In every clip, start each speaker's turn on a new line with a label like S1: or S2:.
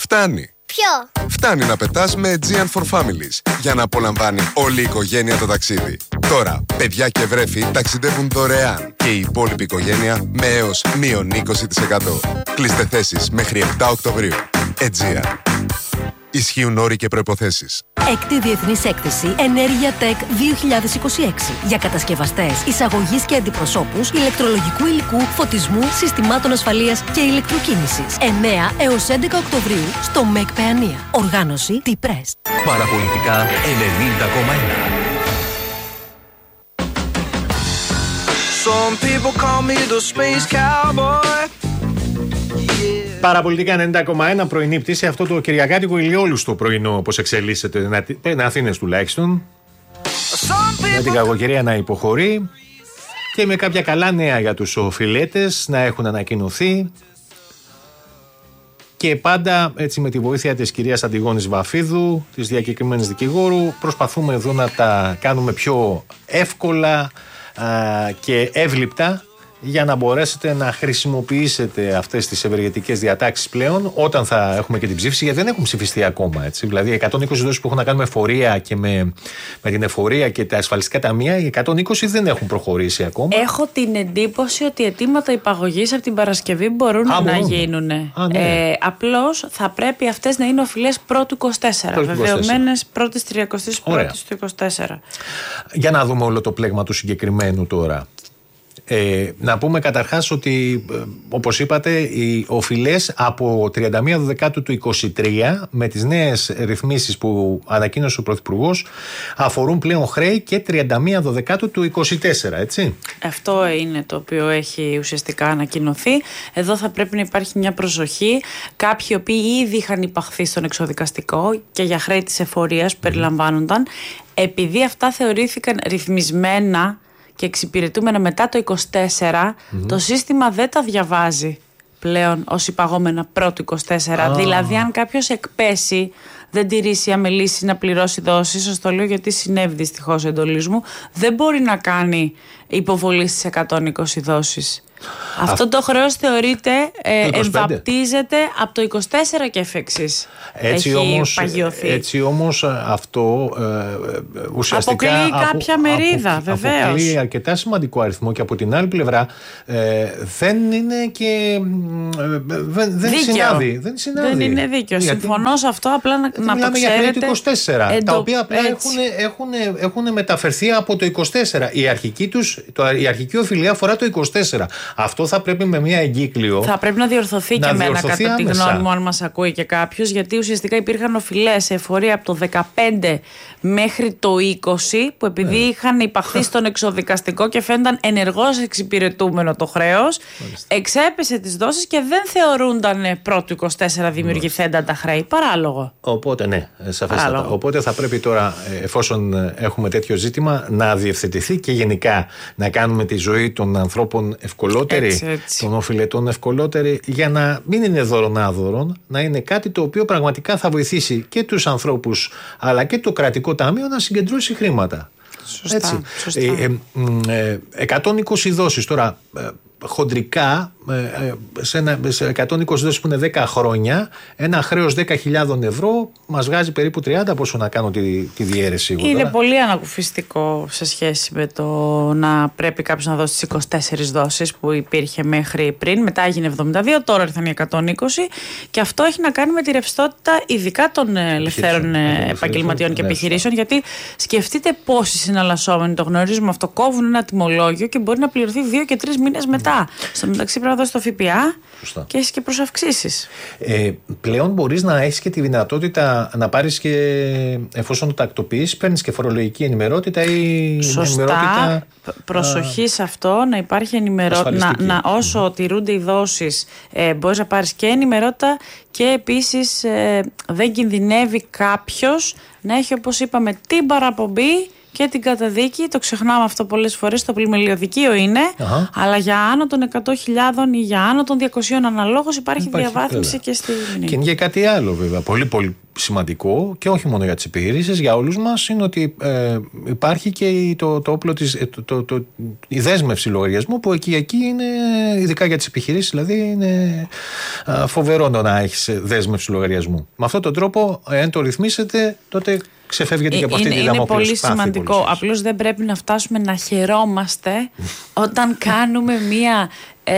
S1: Φτάνει.
S2: Ποιο?
S1: Φτάνει να πετάς με Aegean for Families για να απολαμβάνει όλη η οικογένεια το ταξίδι. Τώρα, παιδιά και βρέφη ταξιδεύουν δωρεάν και η υπόλοιπη οικογένεια με έως μείον 20%. Κλείστε θέσεις μέχρι 7 Οκτωβρίου. Aegean. Ισχύουν όροι και προϋποθέσεις.
S3: Έκτη Διεθνής Έκθεση Ενέργεια Tech 2026 για κατασκευαστές, εισαγωγής και αντιπροσώπους ηλεκτρολογικού υλικού, φωτισμού, συστημάτων ασφαλείας και ηλεκτροκίνησης. 9 έως 11 Οκτωβρίου στο ΜΕΚ Παιανία. Οργάνωση T-Press.
S4: Παραπολιτικά 90,1.
S5: Some people call me the space cowboy.
S6: Παραπολιτικά 90,1 πρωινή πτήση. Αυτό το κυριακάτικο ηλιόλουστο πρωινό, όπως εξελίσσεται, Αθήνες τουλάχιστον. Με την κακοκαιρία να υποχωρεί και με κάποια καλά νέα για τους οφειλέτες να έχουν ανακοινωθεί. Και πάντα έτσι με τη βοήθεια της κυρίας Αντιγόνης Βαφίδου, της διακεκριμένης δικηγόρου, προσπαθούμε εδώ να τα κάνουμε πιο εύκολα και εύληπτα, για να μπορέσετε να χρησιμοποιήσετε αυτές τις ευεργετικές διατάξεις πλέον όταν θα έχουμε και την ψήφιση, γιατί δεν έχουν ψηφιστεί ακόμα. Έτσι. Δηλαδή, οι 120 δόσεις που έχουν να κάνουν με εφορία και με την εφορία και τα ασφαλιστικά ταμεία, οι 120 δεν έχουν προχωρήσει ακόμα.
S7: Έχω την εντύπωση ότι αιτήματα υπαγωγής από την Παρασκευή μπορούν να γίνουν.
S6: Ναι.
S7: Απλώς θα πρέπει αυτές να είναι οφειλές πρώτου 24, βεβαιωμένες πρώτης 31ης του 24.
S6: Για να δούμε όλο το πλέγμα του συγκεκριμένου τώρα. Να πούμε καταρχάς ότι, όπως είπατε, οι οφειλές από 31 Δεκάτου του 23 με τις νέες ρυθμίσεις που ανακοίνωσε ο Πρωθυπουργός αφορούν πλέον χρέη και 31 Δεκάτου του 24, έτσι.
S7: Αυτό είναι το οποίο έχει ουσιαστικά ανακοινωθεί. Εδώ θα πρέπει να υπάρχει μια προσοχή. Κάποιοι οποίοι ήδη είχαν υπαχθεί στον εξοδικαστικό και για χρέη της εφορίας που περιλαμβάνονταν, επειδή αυτά θεωρήθηκαν ρυθμισμένα και εξυπηρετούμενα μετά το 24, το σύστημα δεν τα διαβάζει πλέον ως υπαγόμενα πρώτου 24. Δηλαδή, αν κάποιος εκπέσει, δεν τηρήσει, αμελήσει να πληρώσει δόσεις, σας το λέω γιατί συνέβη δυστυχώς εντολής μου, δεν μπορεί να κάνει υποβολή στις 120 δόσεις. Αυτό το χρέος θεωρείται, εμβαπτίζεται από το 24 και εφ' εξής.
S6: Έτσι όμως αυτό ουσιαστικά
S7: αποκλείει κάποια μερίδα, βεβαίως.
S6: Αποκλείει αρκετά σημαντικό αριθμό και από την άλλη πλευρά δεν είναι και δεν συνάδει.
S7: Δεν είναι δίκαιο. Συμφωνώ σε αυτό, απλά να το ξέρετε.
S6: Για χρέη του 24, τα οποία απλά έχουν μεταφερθεί από το 24. Η αρχική οφειλία αφορά το 24. Αυτό θα πρέπει με μια εγκύκλιο.
S7: Θα πρέπει να διορθωθεί και εμένα, κατά τη γνώμη μου, αν μας ακούει και κάποιος, γιατί ουσιαστικά υπήρχαν οφειλές σε εφορία από το 15 μέχρι το 20, που επειδή είχαν υπαχθεί στον εξοδικαστικό και φαίνονταν ενεργώς εξυπηρετούμενο το χρέος, εξέπεσε τις δόσεις και δεν θεωρούνταν πρώτου 24 δημιουργηθέντα τα χρέη. Παράλογο.
S6: Οπότε, ναι, σαφέστατα. Οπότε θα πρέπει τώρα, εφόσον έχουμε τέτοιο ζήτημα, να διευθετηθεί και γενικά να κάνουμε τη ζωή των ανθρώπων ευκολότερη, των οφειλετών ευκολότερη, για να μην είναι δωρονάδωρον, να είναι κάτι το οποίο πραγματικά θα βοηθήσει και τους ανθρώπους αλλά και το κρατικό ταμείο να συγκεντρώσει χρήματα.
S7: Σωστά.
S6: 120 δόσεις τώρα. Χοντρικά, σε 120 δόσεις που είναι 10 χρόνια, ένα χρέος 10.000 ευρώ μας βγάζει περίπου 30, πόσο να κάνω τη διαίρεση.
S7: Είναι πολύ ανακουφιστικό σε σχέση με το να πρέπει κάποιος να δώσει τις 24 δόσεις που υπήρχε μέχρι πριν. Μετά έγινε 72, τώρα ήρθαν οι 120, και αυτό έχει να κάνει με τη ρευστότητα ειδικά των ελευθέρων επαγγελματιών και επιχειρήσεων, γιατί σκεφτείτε πόσοι συναλλασσόμενοι, το γνωρίζουμε αυτό, κόβουν ένα τιμολόγιο και μπορεί να πληρωθεί 2 και 3 μήνες μετά. Στο μεταξύ πρέπει να δώσει το ΦΠΑ και έχει και προσαυξήσεις.
S6: Πλέον μπορείς να έχεις και τη δυνατότητα να πάρεις και, εφόσον το τακτοποιείς, παίρνεις και φορολογική ενημερότητα ή ενημερότητα.
S7: Προσοχή σε αυτό, να υπάρχει ενημερότητα. Όσο τηρούνται οι δόσεις, μπορείς να πάρεις και ενημερότητα, και επίσης δεν κινδυνεύει κάποιος να έχει, όπως είπαμε, την παραπομπή και την καταδίκη. Το ξεχνάμε αυτό πολλές φορές. Το πλημελιωδικείο είναι, αλλά για άνω των 100.000 ή για άνω των 200 αναλόγως υπάρχει διαβάθμιση βέβαια. Και στη μνήμη.
S6: Και είναι και κάτι άλλο βέβαια. Πολύ πολύ σημαντικό και όχι μόνο για τις επιχειρήσεις, για όλους μας, είναι ότι υπάρχει και το όπλο η δέσμευση λογαριασμού, που εκεί είναι, ειδικά για τις επιχειρήσεις, δηλαδή είναι φοβερό να έχεις δέσμευση λογαριασμού. Με αυτόν τον τρόπο, εάν το ρυθμίσετε, τότε ξεφεύγετε και από αυτή τη δαμόκλειο
S7: σπάθη. Είναι πολύ σημαντικό. Απλώς δεν πρέπει να φτάσουμε να χαιρόμαστε όταν κάνουμε μία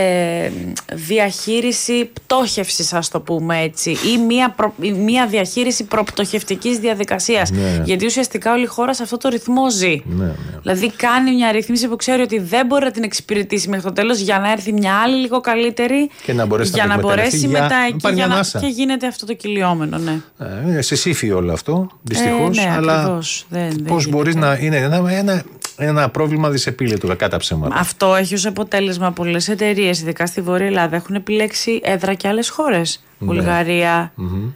S7: διαχείριση πτώχευσης, ας το πούμε έτσι, ή μία διαχείριση προπτωχευτικής διαδικασίας. Ναι. Γιατί ουσιαστικά όλη η χώρα σε αυτό το ρυθμό ζει. Ναι. Δηλαδή κάνει μια ρύθμιση που ξέρει ότι δεν μπορεί να την εξυπηρετήσει μέχρι το τέλος, για να έρθει μια άλλη λίγο καλύτερη
S6: και να μπορέσει
S7: για να μπορέσει μετά εκεί και γίνεται αυτό το κυλιόμενο. Ναι.
S6: Είναι σε σύφη όλο αυτό, δυστυχώς.
S7: Ναι,
S6: αλλά πώς μπορείς να είναι ένα πρόβλημα δυσεπίλητο, κακά τα ψέματα.
S7: Αυτό έχει ως αποτέλεσμα πολλές εταιρείες, ειδικά στη Βόρεια Ελλάδα, έχουν επιλέξει έδρα και άλλες χώρες. Ναι. Βουλγαρία,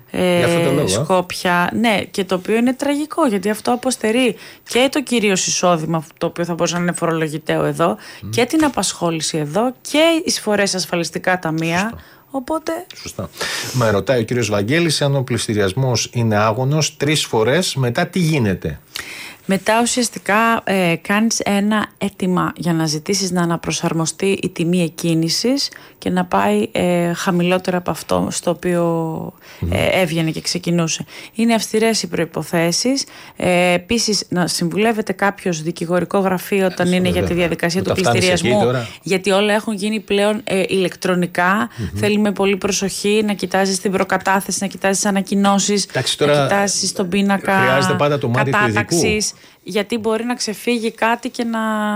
S7: Σκόπια. Ναι, και το οποίο είναι τραγικό, γιατί αυτό αποστερεί και το κυρίως εισόδημα, το οποίο θα μπορούσε να είναι φορολογητέο εδώ, και την απασχόληση εδώ, και εισφορές ασφαλιστικά ταμεία. Σωστά. Οπότε...
S6: Σωστά. Με ρωτάει ο κύριος Βαγγέλης, αν ο πληστηριασμός είναι άγωνος 3 φορές, μετά τι γίνεται?
S7: Μετά ουσιαστικά κάνεις ένα αίτημα για να ζητήσεις να αναπροσαρμοστεί η τιμή εκκίνησης και να πάει χαμηλότερα από αυτό στο οποίο έβγαινε και ξεκινούσε. Είναι αυστηρές οι προϋποθέσεις. Επίσης, να συμβουλεύεται κάποιος δικηγορικό γραφείο όταν είναι για τη διαδικασία του πληστηριασμού, γιατί όλα έχουν γίνει πλέον ηλεκτρονικά. Θέλει με πολύ προσοχή να κοιτάζεις την προκατάθεση, να κοιτάζεις τις ανακοινώσεις, να κοιτάζεις τον πίνακα κατάταξης. Γιατί μπορεί να ξεφύγει κάτι και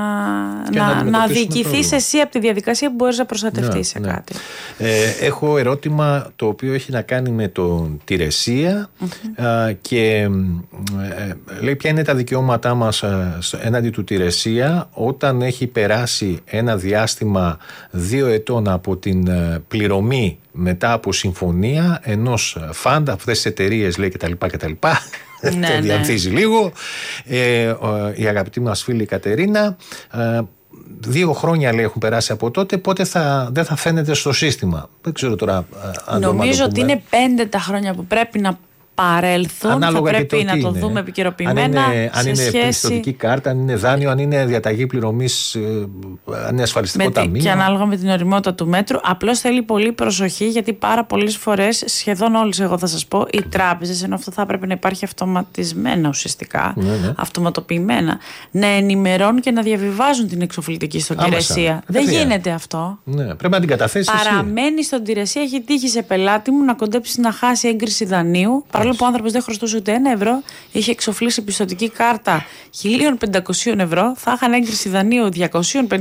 S7: να διοικηθείς εσύ από τη διαδικασία που μπορείς να προστατευτείς σε κάτι.
S6: Έχω ερώτημα το οποίο έχει να κάνει με τον Τηρεσία και λέει ποια είναι τα δικαιώματά μας έναντι του Τηρεσία όταν έχει περάσει ένα διάστημα 2 ετών από την πληρωμή μετά από συμφωνία ενός φαντ, αυτές τις εταιρείες λέει κτλ. Το διανθίζει λίγο. Η αγαπητή μας φίλη Κατερίνα, 2 χρόνια λέει έχουν περάσει από τότε, πότε δεν θα φαίνεται στο σύστημα. Δεν ξέρω τώρα αν
S7: νομίζω ότι είναι 5 τα χρόνια που πρέπει να παρέλθουν.
S6: Ανάλογα
S7: θα πρέπει να το δούμε επικαιροποιημένα.
S6: Αν είναι πιστωτική κάρτα, αν είναι δάνειο, αν είναι διαταγή πληρωμής, αν είναι ασφαλιστικό ταμείο.
S7: Και ανάλογα με την οριμότητα του μέτρου. Απλώς θέλει πολύ προσοχή, γιατί πάρα πολλές φορές, σχεδόν όλες εγώ θα σας πω, οι τράπεζες, ενώ αυτό θα έπρεπε να υπάρχει αυτοματισμένα ουσιαστικά, αυτοματοποιημένα, να ενημερώνουν και να διαβιβάζουν την εξοφλητική στον Τηρεσία. Δεν γίνεται αυτό.
S6: Ναι, πρέπει να την καταθέσει.
S7: Παραμένει στον Τηρεσία. Έχει τύχει σε πελάτη μου να κοντέψει να χάσει έγκριση δανείου. Παρόλο που ο άνθρωπος δεν χρωστούσε ούτε 1 ευρώ, είχε εξοφλήσει πιστωτική κάρτα 1.500 ευρώ, θα είχαν έγκριση δανείου 250.000,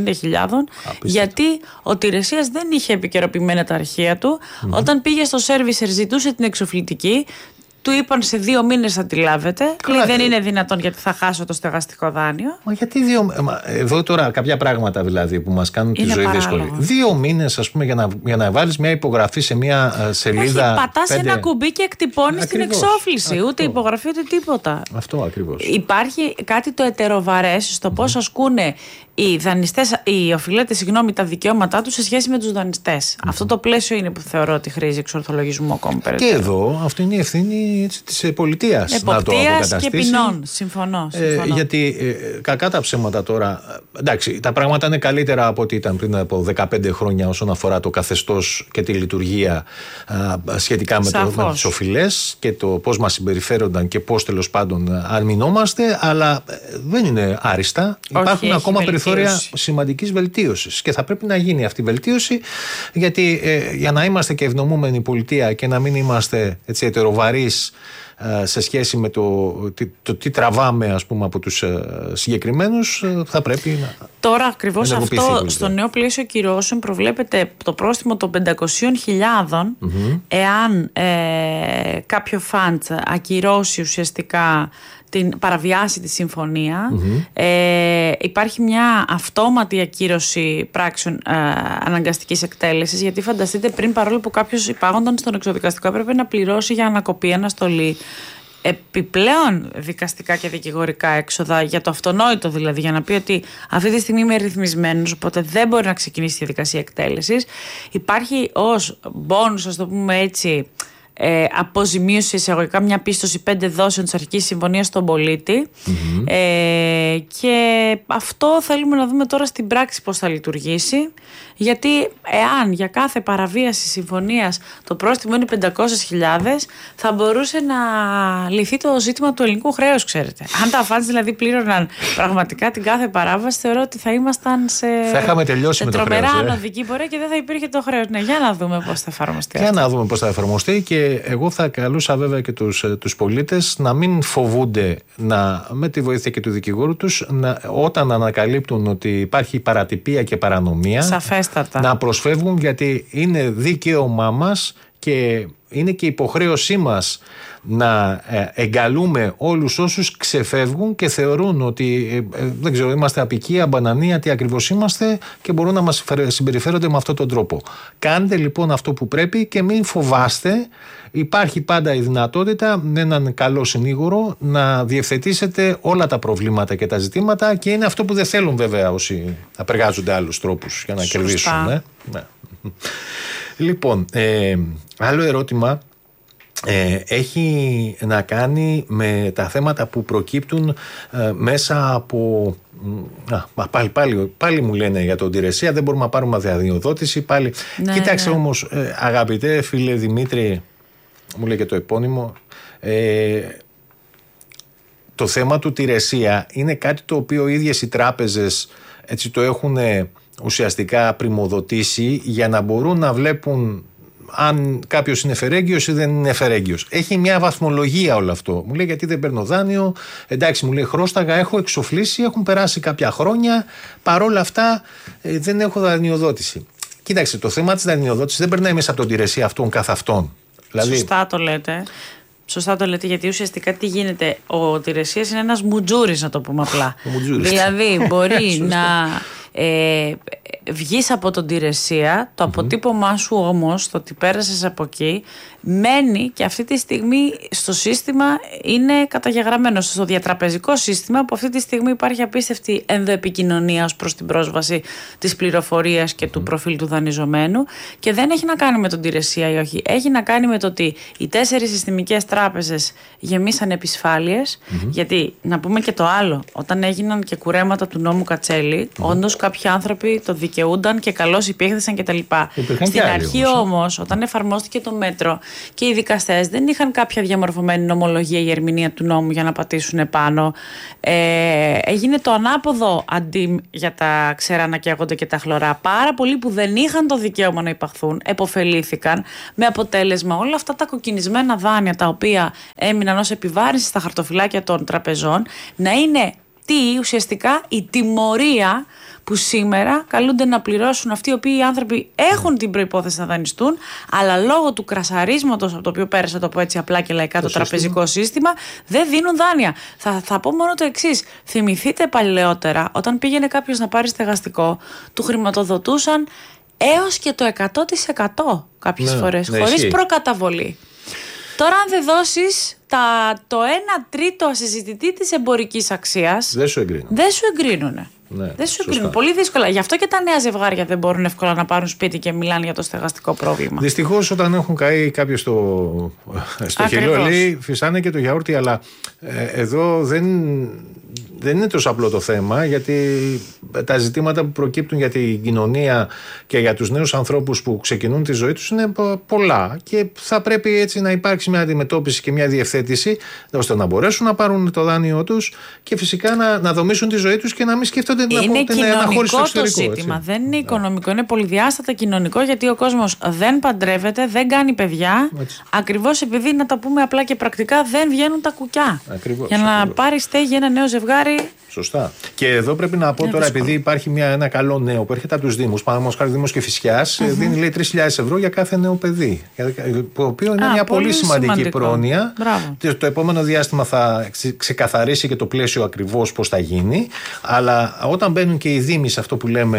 S7: γιατί ο Τηρεσίας δεν είχε επικαιροποιημένα τα αρχεία του. Όταν πήγε στο σέρβισερ, ζητούσε την εξοφλητική. Του είπαν σε 2 μήνες θα τη λάβετε. Λέει δεν είναι δυνατόν, γιατί θα χάσω το στεγαστικό δάνειο.
S6: Μα γιατί 2? Εδώ τώρα κάποια πράγματα δηλαδή που μας κάνουν τη ζωή δύσκολη. 2 μήνες, ας πούμε, για να βάλεις μια υπογραφή σε μια σελίδα.
S7: Όχι, πατάς ένα κουμπί και εκτυπώνεις την εξόφληση. Ούτε υπογραφή ούτε τίποτα.
S6: Αυτό ακριβώς.
S7: Υπάρχει κάτι το ετεροβαρές στο πώς ασκούνε οι οφειλέτες, τα δικαιώματά τους σε σχέση με τους δανειστές. Αυτό το πλαίσιο είναι που θεωρώ ότι χρήζει εξορθολογισμού ακόμη περαιτέρω.
S6: Και εδώ αυτή είναι η ευθύνη της πολιτείας.
S7: Εποπτείας και ποινών. Συμφωνώ.
S6: Γιατί κακά τα ψέματα τώρα. Εντάξει, τα πράγματα είναι καλύτερα από ό,τι ήταν πριν από 15 χρόνια όσον αφορά το καθεστώς και τη λειτουργία σχετικά με τις οφειλές και το πώς μας συμπεριφέρονταν και πώς τέλος πάντων αρμηνόμαστε. Αλλά δεν είναι άριστα. Υπάρχουν ακόμα περιθώρια σημαντικής βελτίωσης και θα πρέπει να γίνει αυτή η βελτίωση, γιατί για να είμαστε και ευνομούμενη πολιτεία και να μην είμαστε έτσι ετεροβαρείς σε σχέση με το τι τραβάμε, ας πούμε, από τους συγκεκριμένους, θα πρέπει να. Τώρα ακριβώς αυτό
S7: στο νέο πλαίσιο κυρώσεων προβλέπεται το πρόστιμο των 500.000 εάν κάποιο φαντ ακυρώσει ουσιαστικά παραβιάσει τη συμφωνία. Υπάρχει μια αυτόματη ακύρωση πράξεων αναγκαστικής εκτέλεσης, γιατί φανταστείτε πριν, παρόλο που κάποιος υπάγονταν στον εξοδικαστικό έπρεπε να πληρώσει για ανακοπή, αναστολή, επιπλέον δικαστικά και δικηγορικά έξοδα για το αυτονόητο, δηλαδή για να πει ότι αυτή τη στιγμή είμαι ρυθμισμένος, οπότε δεν μπορεί να ξεκινήσει η διαδικασία εκτέλεσης. Υπάρχει ως μπόνους, ας το πούμε έτσι, αποζημίωση εισαγωγικά μια πίστοση 5 δόσεων της αρχικής συμφωνίας στον πολίτη, και αυτό θέλουμε να δούμε τώρα στην πράξη πώς θα λειτουργήσει, γιατί εάν για κάθε παραβίαση συμφωνίας το πρόστιμο είναι 500.000, θα μπορούσε να λυθεί το ζήτημα του ελληνικού χρέους, ξέρετε. Αν τα φαντς δηλαδή πλήρωναν πραγματικά την κάθε παράβαση, θεωρώ ότι θα ήμασταν σε τρομερά ανωδική πορεία και δεν θα υπήρχε το χρέος. Ναι, για να δούμε πώς θα εφαρμοστεί.
S6: Για να δούμε πώς θα εφαρμοστεί, και εγώ θα καλούσα βέβαια και τους πολίτες να μην φοβούνται, με τη βοήθεια και του δικηγόρου τους, όταν ανακαλύπτουν ότι υπάρχει παρατυπία και παρανομία,
S7: σαφέστατα,
S6: να προσφεύγουν, γιατί είναι δικαίωμά μας και είναι και υποχρέωσή μας να εγκαλούμε όλους όσους ξεφεύγουν και θεωρούν ότι δεν ξέρω, είμαστε απικία, μπανανία, τι ακριβώς είμαστε, και μπορούν να μας συμπεριφέρονται με αυτόν τον τρόπο. Κάντε λοιπόν αυτό που πρέπει και μην φοβάστε. Υπάρχει πάντα η δυνατότητα με έναν καλό συνήγορο να διευθετήσετε όλα τα προβλήματα και τα ζητήματα, και είναι αυτό που δεν θέλουν βέβαια όσοι απεργάζονται άλλους τρόπους για να κερδίσουν. Ναι. Λοιπόν, άλλο ερώτημα έχει να κάνει με τα θέματα που προκύπτουν μέσα από... Πάλι μου λένε για τον Τηρεσία, δεν μπορούμε να πάρουμε αδειοδότηση πάλι. Ναι, κοίταξε όμως, αγαπητέ φίλε Δημήτρη, μου λέει και το επώνυμο, το θέμα του Τηρεσία είναι κάτι το οποίο οι ίδιες οι τράπεζες έτσι το έχουν ουσιαστικά πριμοδοτήσει, για να μπορούν να βλέπουν αν κάποιος είναι φερέγγιος ή δεν είναι φερέγγιος. Έχει μια βαθμολογία όλο αυτό. Μου λέει, γιατί δεν παίρνω δάνειο, εντάξει, μου λέει, χρώσταγα, έχω εξοφλήσει, έχουν περάσει κάποια χρόνια, παρόλα αυτά δεν έχω δανειοδότηση. Κοίταξε, το θέμα της δανειοδότησης δεν περνάει μέσα από τον Τηρεσία αυτόν καθ' αυτόν. Δηλαδή...
S7: Σωστά το λέτε, γιατί ουσιαστικά τι γίνεται. Ο Τηρεσίας είναι ένας μουτζούρης, να το πούμε απλά. Δηλαδή μπορεί να βγεις από τον Τηρεσία, το αποτύπωμά σου όμως, το ότι πέρασες από εκεί, μένει και αυτή τη στιγμή στο σύστημα είναι καταγεγραμμένο, στο διατραπεζικό σύστημα, που αυτή τη στιγμή υπάρχει απίστευτη ενδοεπικοινωνία ως προς την πρόσβαση της πληροφορίας και του προφίλ του δανειζομένου, και δεν έχει να κάνει με τον Τηρεσία ή όχι. Έχει να κάνει με το ότι οι 4 συστημικές τράπεζες γεμίσαν επισφάλειες, γιατί να πούμε και το άλλο, όταν έγιναν και κουρέματα του νόμου Κατσέλη, όντως κάποιοι άνθρωποι το δικαιούνταν και καλώς υπήρχαν κτλ. Στην αρχή όμως, όταν εφαρμόστηκε το μέτρο και οι δικαστές δεν είχαν κάποια διαμορφωμένη νομολογία ή ερμηνεία του νόμου για να πατήσουν επάνω, έγινε το ανάποδο αντί για τα ξέρα να καίγονται και τα χλωρά. Πάρα πολλοί που δεν είχαν το δικαίωμα να υπαχθούν επωφελήθηκαν, με αποτέλεσμα όλα αυτά τα κοκκινισμένα δάνεια τα οποία έμειναν ως επιβάρυνση στα χαρτοφυλάκια των τραπεζών να είναι ουσιαστικά η τιμωρία που σήμερα καλούνται να πληρώσουν αυτοί οι οποίοι οι άνθρωποι έχουν την προϋπόθεση να δανειστούν, αλλά λόγω του κρασαρίσματος από το οποίο πέρασε, το πω έτσι απλά και λαϊκά, το τραπεζικό σύστημα, δεν δίνουν δάνεια. Θα πω μόνο το εξής. Θυμηθείτε παλαιότερα, όταν πήγαινε κάποιος να πάρει στεγαστικό, του χρηματοδοτούσαν έως και το 100% κάποιες φορές, χωρίς προκαταβολή. Τώρα αν δεν δώσεις το 1/3 ασυζητητή της εμπορικής αξίας, δεν σου εγκρίνουνε.
S6: Ναι,
S7: δεν σου εγκρίνουν. Πολύ δύσκολα. Γι' αυτό και τα νέα ζευγάρια δεν μπορούν εύκολα να πάρουν σπίτι και μιλάνε για το στεγαστικό πρόβλημα.
S6: Δυστυχώς, όταν έχουν καεί κάποιος στο χελιόλι, φυσάνε και το γιαούρτι, αλλά εδώ δεν είναι τόσο απλό το θέμα, γιατί τα ζητήματα που προκύπτουν για την κοινωνία και για τους νέους ανθρώπους που ξεκινούν τη ζωή τους είναι πολλά, και θα πρέπει έτσι να υπάρξει μια αντιμετώπιση και μια διευθέτηση ώστε να μπορέσουν να πάρουν το δάνειό τους και φυσικά να δομήσουν τη ζωή τους και να μην σκέφτονται
S7: είναι κοινωνικό το ζήτημα, έτσι. Δεν είναι οικονομικό, είναι πολυδιάστατα κοινωνικό, γιατί ο κόσμος δεν παντρεύεται, δεν κάνει παιδιά, ακριβώς επειδή, να τα πούμε απλά και πρακτικά, δεν βγαίνουν τα κουκιά. Για να πάρει στέγη ένα νέο ζευγάρι.
S6: Σωστά. Και εδώ πρέπει να πω τώρα, επειδή υπάρχει ένα καλό νέο που έρχεται από τους Δήμους, παραδείγματος χάρη Δήμος Κηφισιάς, δίνει, λέει, 3.000 ευρώ για κάθε νέο παιδί. Το οποίο είναι μια πολύ σημαντική πρόνοια. Το επόμενο διάστημα θα ξεκαθαρίσει και το πλαίσιο ακριβώς πώς θα γίνει. Αλλά όταν μπαίνουν και οι Δήμοι σε αυτό που λέμε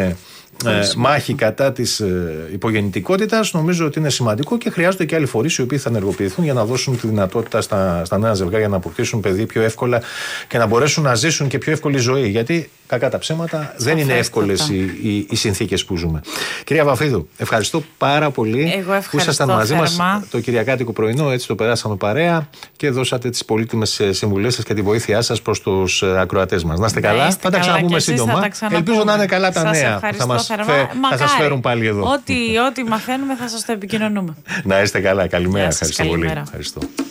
S6: μάχη κατά της υπογεννητικότητας, νομίζω ότι είναι σημαντικό και χρειάζονται και άλλοι φορείς οι οποίοι θα ενεργοποιηθούν για να δώσουν τη δυνατότητα στα νέα ζευγάρια να αποκτήσουν παιδί πιο εύκολα και να μπορέσουν να ζήσουν και πιο εύκολη ζωή. Γιατί, κακά τα ψέματα, δεν είναι εύκολες οι συνθήκες που ζούμε. Κυρία Βαφίδου, ευχαριστώ πάρα πολύ που ήσασταν μαζί μας το Κυριακάτικο πρωινό. Έτσι το περάσαμε παρέα και δώσατε τις πολύτιμες συμβουλές σας και τη βοήθειά σας προς τους ακροατές μας. Να είστε καλά, θα τα ξαναπούμε σύντομα. Ελπίζω να είναι καλά τα νέα που θα σας φέρουν πάλι εδώ.
S7: Ό,τι μαθαίνουμε θα σας το επικοινωνούμε.
S6: Να είστε καλά, καλημέρα. Ευχαριστώ πολύ. Ευχαριστώ.